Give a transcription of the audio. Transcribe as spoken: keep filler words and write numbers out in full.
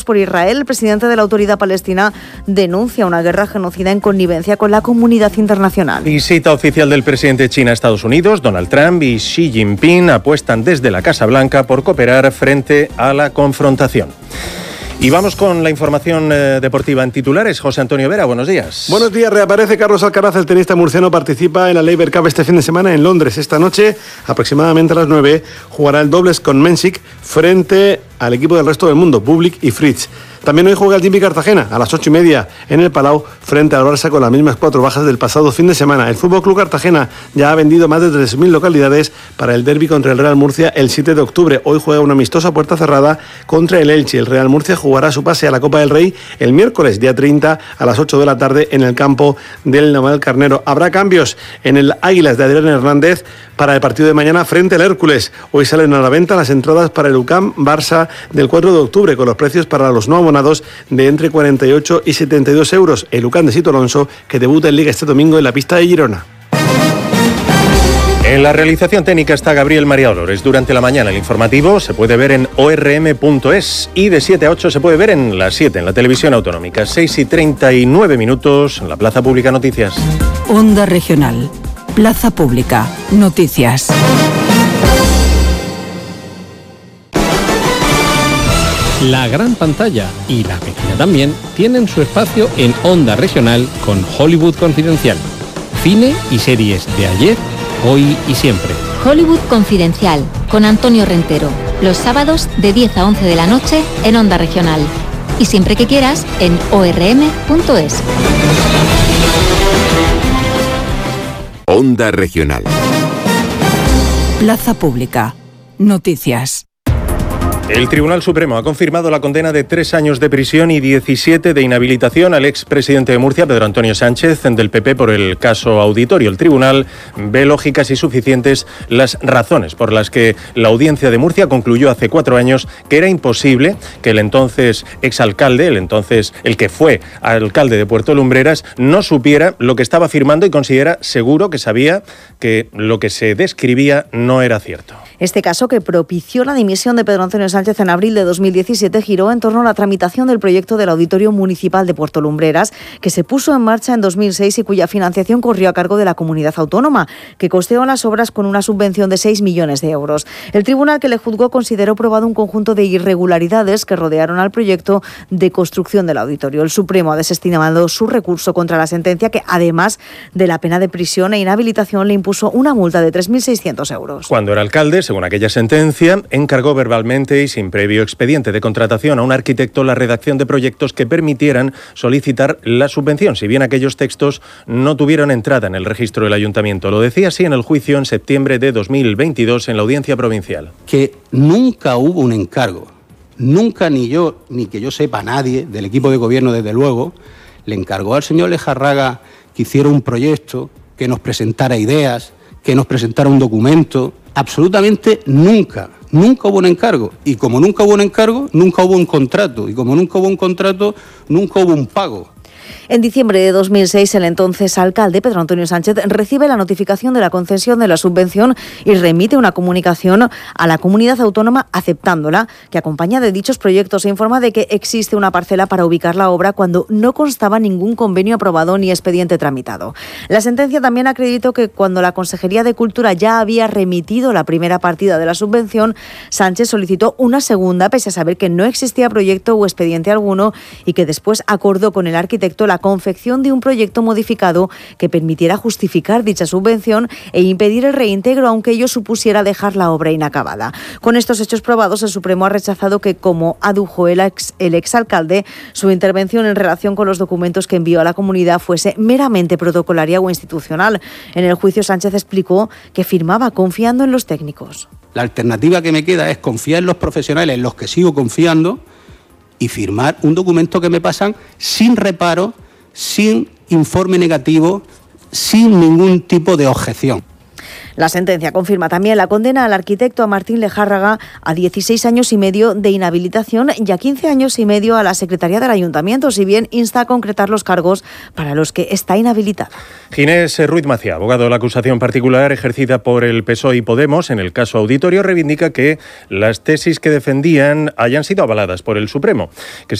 por Israel. El presidente de la Autoridad Palestina denuncia una guerra genocida en connivencia con la comunidad internacional. Visita oficial del presidente de China a Estados Unidos. Donald Trump y Xi Jinping apuestan desde la Casa Blanca por cooperar frente a la confrontación. Y vamos con la información eh, deportiva en titulares. José Antonio Vera, buenos días. Buenos días, reaparece Carlos Alcaraz, el tenista murciano, participa en la Laver Cup este fin de semana en Londres. Esta noche, aproximadamente a las nueve, jugará el dobles con Mensik frente al equipo del resto del mundo, Bublik y Fritz. También hoy juega el Jimmy Cartagena a las ocho y media en el Palau frente al Barça con las mismas cuatro bajas del pasado fin de semana. El Fútbol Club Cartagena ya ha vendido más de tres mil localidades para el derbi contra el Real Murcia el siete de octubre. Hoy juega una amistosa puerta cerrada contra el Elche. El Real Murcia jugará su pase a la Copa del Rey el miércoles, día treinta, a las ocho de la tarde en el campo del Naval Carnero. Habrá cambios en el Águilas de Adrián Hernández para el partido de mañana frente al Hércules. Hoy salen a la venta las entradas para el U C A M Barça del cuatro de octubre con los precios para los no abonados de entre cuarenta y ocho y setenta y dos euros. El U C A M de Sito Alonso, que debuta en Liga este domingo en la pista de Girona. En la realización técnica está Gabriel María Olores. Durante la mañana el informativo se puede ver en o erre eme punto es y de siete a ocho se puede ver en las siete en la televisión autonómica. seis y treinta y nueve minutos en la Plaza Pública Noticias. Onda Regional. Plaza Pública Noticias. La gran pantalla y la pequeña también tienen su espacio en Onda Regional con Hollywood Confidencial. Cine y series de ayer, hoy y siempre. Hollywood Confidencial con Antonio Rentero. Los sábados de diez a once de la noche en Onda Regional. Y siempre que quieras en o erre eme punto es. Onda Regional. Plaza Pública Noticias. El Tribunal Supremo ha confirmado la condena de tres años de prisión y diecisiete de inhabilitación al expresidente de Murcia, Pedro Antonio Sánchez, del P P, por el caso Auditorio. El Tribunal ve lógicas y suficientes las razones por las que la Audiencia de Murcia concluyó hace cuatro años que era imposible que el entonces exalcalde, el entonces el que fue alcalde de Puerto Lumbreras, no supiera lo que estaba firmando y considera seguro que sabía que lo que se describía no era cierto. Este caso, que propició la dimisión de Pedro Antonio Sánchez en abril de dos mil diecisiete, giró en torno a la tramitación del proyecto del Auditorio Municipal de Puerto Lumbreras, que se puso en marcha en dos mil seis y cuya financiación corrió a cargo de la comunidad autónoma, que costeó las obras con una subvención de seis millones de euros. El tribunal que le juzgó consideró probado un conjunto de irregularidades que rodearon al proyecto de construcción del auditorio. El Supremo ha desestimado su recurso contra la sentencia, que además de la pena de prisión e inhabilitación le impuso una multa de tres mil seiscientos euros. Cuando era alcalde, según aquella sentencia, encargó verbalmente y sin previo expediente de contratación a un arquitecto la redacción de proyectos que permitieran solicitar la subvención, si bien aquellos textos no tuvieron entrada en el registro del ayuntamiento. Lo decía así en el juicio en septiembre de dos mil veintidós en la Audiencia Provincial. Que nunca hubo un encargo, nunca ni yo, ni que yo sepa nadie del equipo de gobierno, desde luego, le encargó al señor Lejarraga que hiciera un proyecto, que nos presentara ideas, que nos presentara un documento. Absolutamente nunca, nunca hubo un encargo. Y como nunca hubo un encargo, nunca hubo un contrato. Y como nunca hubo un contrato, nunca hubo un pago. En diciembre de dos mil seis, el entonces alcalde, Pedro Antonio Sánchez, recibe la notificación de la concesión de la subvención y remite una comunicación a la comunidad autónoma aceptándola, que acompaña de dichos proyectos e informa de que existe una parcela para ubicar la obra cuando no constaba ningún convenio aprobado ni expediente tramitado. La sentencia también acreditó que cuando la Consejería de Cultura ya había remitido la primera partida de la subvención, Sánchez solicitó una segunda, pese a saber que no existía proyecto o expediente alguno, y que después acordó con el arquitecto la confección de un proyecto modificado que permitiera justificar dicha subvención e impedir el reintegro, aunque ello supusiera dejar la obra inacabada. Con estos hechos probados, el Supremo ha rechazado que, como adujo el, ex, el exalcalde, su intervención en relación con los documentos que envió a la comunidad fuese meramente protocolaria o institucional. En el juicio, Sánchez explicó que firmaba confiando en los técnicos. La alternativa que me queda es confiar en los profesionales, en los que sigo confiando, y firmar un documento que me pasan sin reparo, sin informe negativo, sin ningún tipo de objeción. La sentencia confirma también la condena al arquitecto, a Martín Lejárraga, a dieciséis años y medio de inhabilitación y a quince años y medio a la Secretaría del Ayuntamiento, si bien insta a concretar los cargos para los que está inhabilitada. Ginés Ruiz Maciá, abogado de la acusación particular ejercida por el P S O E y Podemos en el caso Auditorio, reivindica que las tesis que defendían hayan sido avaladas por el Supremo, que